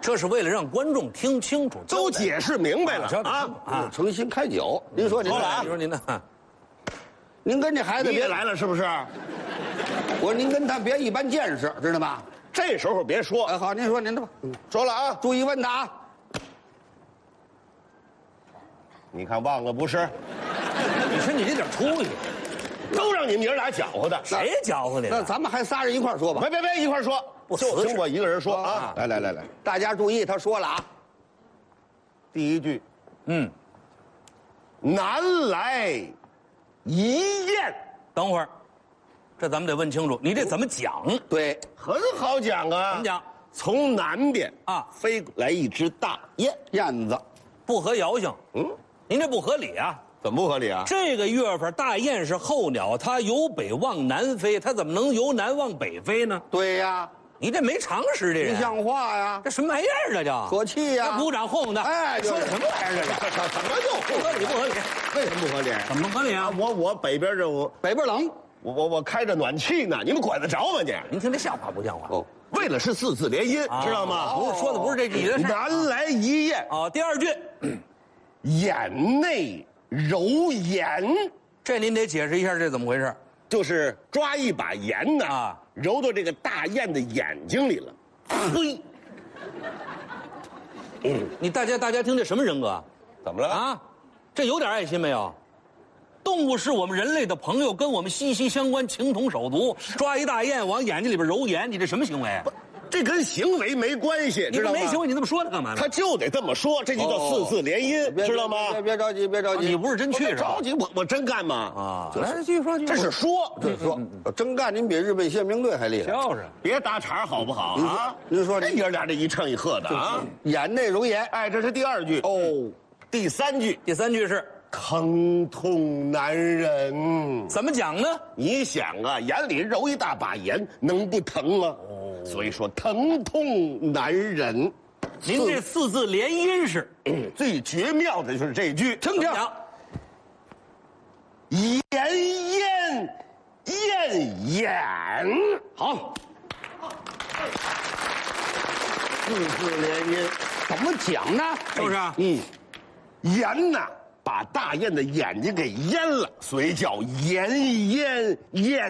这是为了让观众听清楚， 都解释明白了啊！ 诚心开酒，您说您的啊？ 你说您的， 您跟这孩子别你也来了是不是？ 我说您跟他别一般见识，知道吗？ 这时候别说， 好，您说您的吧。 说了啊！ 注意问他啊。 你看忘了不是？ 你说你这点出息， 都让你们爷俩搅和的。 谁搅和你了？ 那咱们还仨人一块儿说吧。 别一块说，就听我一个人说啊！来， 大家注意，他说了啊。 第一句，南来一雁。 等会儿，这咱们得问清楚，你这怎么讲？ 对， 很好讲啊。 怎么讲？ 从南边啊飞来一只大雁， 燕子不合谣性。您这不合理啊！ 怎么不合理啊？ 这个月份大雁是候鸟，它由北往南飞，它怎么能由南往北飞呢？ 对呀， 你这没常识，这人不像话呀， 这什么玩意儿？这叫可气呀！ 鼓掌哄哄的。 哎， 说的什么玩意儿？这是怎么就不合理？不合理？ 为什么不合理？ 怎么不合理啊？ 我北边这北边冷， 我开着暖气呢，你们管得着吗你？ 您听这像话不像话？ 哦， 为了是四字连音，知道吗？ 不是说的不是这句的事。 南来一雁， 哦，第二句， 眼内揉盐， 这您得解释一下，这怎么回事？ 就是抓一把盐呢， 啊揉到这个大雁的眼睛里了。呸！ 大家听这什么人格？ 怎么了？ 啊，这有点爱心没有？动物是我们人类的朋友，跟我们息息相关，情同手足。抓一大雁往眼睛里边揉盐，你这什么行为？ 这跟行为没关系， 你知道吗？ 没行为，你这么说它干嘛呢？ 他就得这么说，这就叫四字连音，知道吗？ 别着急，别着急， 你不是真去是吧？ 着急，我真干吗？ 啊，来继续说， 这是说， 这说真干，您比日本宪兵队还厉害。 就是别打岔好不好啊？ 您说这爷俩这一唱一和的啊！ 眼内揉盐。 哎，这是第二句哦， 第三句第三句是疼痛难忍。 怎么讲呢？ 你想啊，眼里揉一大把盐，能不疼吗？所以说疼痛难忍。 您这四字连音是最绝妙的就是这句， 听听。 燕， 好，四字连音，怎么讲呢？ 是不是？ 盐呐，把大雁的眼睛给淹了，所以叫盐。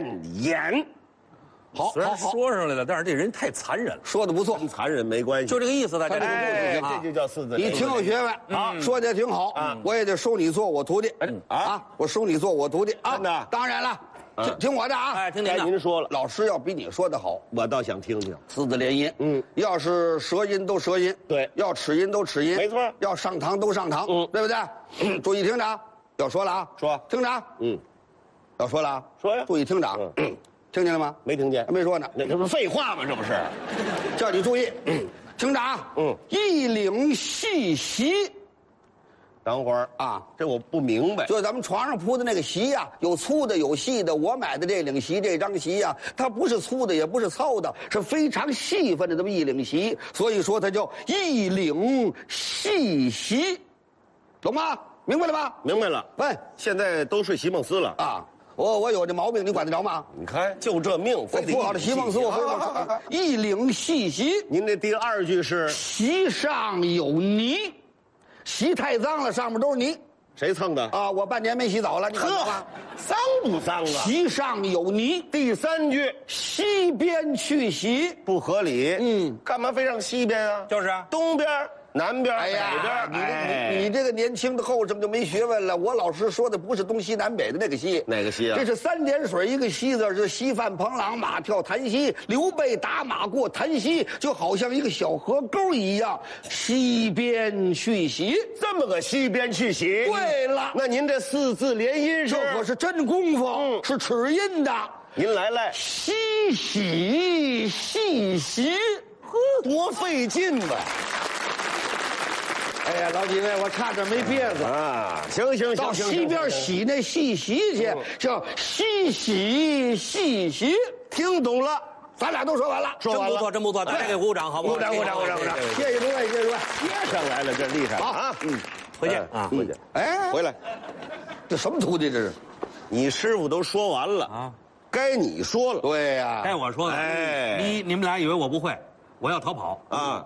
好， 虽然说上来了，但是这人太残忍了， 说的不错， 跟残忍没关系， 就这个意思。大家哎，这就叫四字连音。 你挺有学问啊，说的也挺好啊，我也得收你做我徒弟啊，我收你做我徒弟啊。 真的当然了，听我的啊， 哎，听您该的。 您说了， 老师要比你说的好。 我倒想听听。 四字连音，要是舌音都舌音， 对要齿音都齿音， 没错要上堂都上堂，对不对？注意听着啊，要说了啊， 说听着啊，要说了啊， 说呀注意听着啊，听见了吗？ 没听见还？没说呢， 那这不是废话吗？这不是？ 叫你注意，听着啊，一领细席等会儿啊， 这我不明白。 就是咱们床上铺的那个席呀，有粗的有细的。我买的这领席这张席呀，它不是粗的，也不是糙的，是非常细分的这么一领席，所以说它叫一领细席，懂吗？明白了吧？ 明白了。 喂， 现在都睡席梦思了。 啊，我有这毛病，你管得着吗？ 你看，就这命， 我非得铺好了席梦思，我非得一领细席， 您这第二句是席上有泥，席太脏了，上面都是泥谁蹭的？ 啊！我半年没洗澡了，你看到吗？ 脏不脏啊？ 席上有泥， 第三句西边去席。 不合理。干嘛非让西边啊？ 就是啊， 东边、南边、 哎呀， 北边。 你这个年轻的后生就没学问了。我老师说的不是东西南北的那个西， 哪个西啊？ 这是三点水一个西字，是西范彭朗马跳檀溪，刘备打马过檀溪，就好像一个小河沟一样。西边去席， 这么个西边去席。 对了， 那您这四字连音是？ 这可是真功夫，是齿音的。 您来， 西洗细席， 多费劲吧？ 哎呀，老几位，我差点没憋死啊！行， 到西边洗那细席去，叫西洗细席。 听懂了， 咱俩都说完了， 真不错，真不错，大家给鼓掌，好不好？ 鼓掌！谢谢诸位，谢谢诸位。 接上来了，这厉害好啊！ 回见啊， 回去。 哎， 回来， 这什么徒弟这是？ 你师傅都说完了啊， 该你说了。 对呀， 该我说的。 哎你们俩以为我不会，我要逃跑啊，